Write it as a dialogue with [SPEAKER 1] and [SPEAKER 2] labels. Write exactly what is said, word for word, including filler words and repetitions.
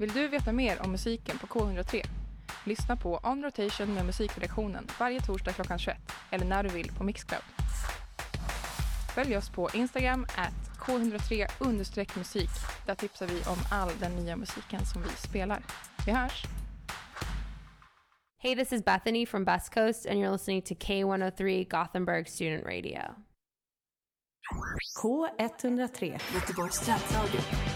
[SPEAKER 1] Vill du veta mer om musiken på K one oh three? Lyssna på On Rotation med musikredaktionen varje torsdag klockan tjugoett eller när du vill på Mixcloud. Följ oss på Instagram at K one oh three understreck musik. Där tipsar vi om all den nya musiken som vi spelar. Vi hörs!
[SPEAKER 2] Hey, this is Bethany from Best Coast, and you're listening to K one oh three Gothenburg Student Radio.
[SPEAKER 3] K one oh three, Göteborgs studentradio.